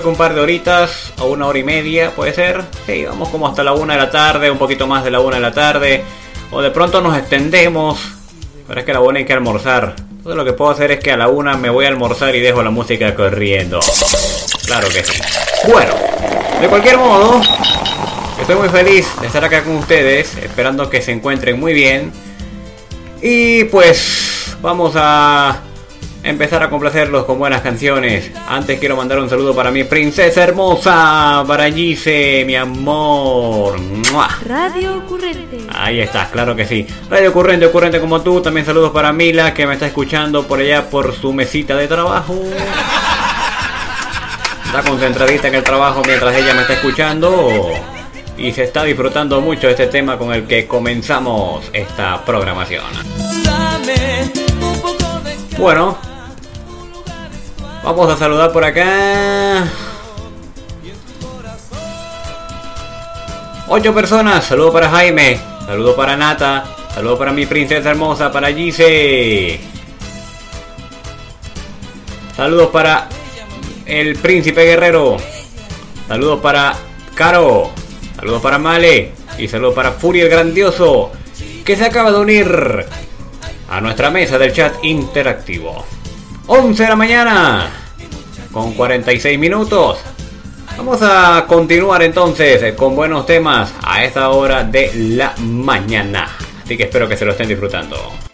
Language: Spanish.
que un par de horitas o una hora y media, puede ser. Sí, vamos como hasta la 1 de la tarde, un poquito más de la 1 de la tarde. O de pronto nos extendemos. Pero es que a la 1 hay que almorzar. Entonces lo que puedo hacer es que a la 1 me voy a almorzar y dejo la música corriendo. Claro que sí. Bueno, de cualquier modo, estoy muy feliz de estar acá con ustedes, esperando que se encuentren muy bien. Y pues vamos a empezar a complacerlos con buenas canciones. Antes quiero mandar un saludo para mi princesa hermosa, para Gise, mi amor. ¡Mua! Radio Ocurrente. Ahí estás, claro que sí. Radio Ocurrente, ocurrente como tú. También saludos para Mila, que me está escuchando por allá por su mesita de trabajo. Está concentradita en el trabajo mientras ella me está escuchando. Y se está disfrutando mucho de este tema con el que comenzamos esta programación. Bueno, vamos a saludar por acá. 8 personas. Saludo para Jaime, saludo para Nata, saludo para mi princesa hermosa, para Gise. Saludos para el príncipe guerrero. Saludos para Caro. Saludos para Male. Y saludos para Fury el grandioso, que se acaba de unir a nuestra mesa del chat interactivo. 11 de la mañana con 46 minutos. Vamos a continuar entonces con buenos temas a esta hora de la mañana. Así que espero que se lo estén disfrutando.